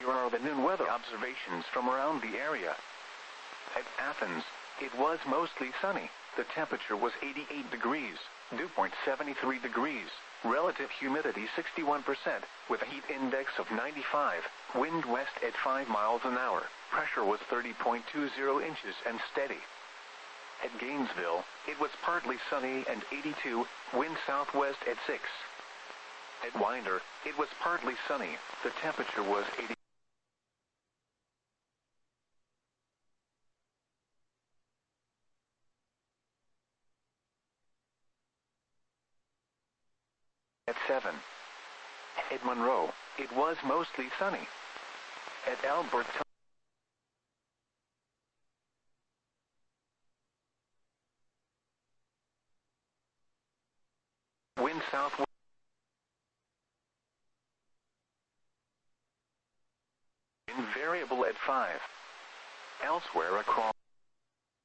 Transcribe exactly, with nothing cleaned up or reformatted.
Here are the noon weather observations from around the area. At Athens, it was mostly sunny. The temperature was eighty-eight degrees, dew point seventy-three degrees, relative humidity sixty-one percent, with a heat index of ninety-five, wind west at five miles an hour, pressure was thirty point two zero inches and steady. At Gainesville, it was partly sunny and eighty-two, wind southwest at six. At Winder, it was partly sunny, the temperature was eighty. At seven. At Monroe, it was mostly sunny. At Albert, wind southwest, variable at five. Elsewhere across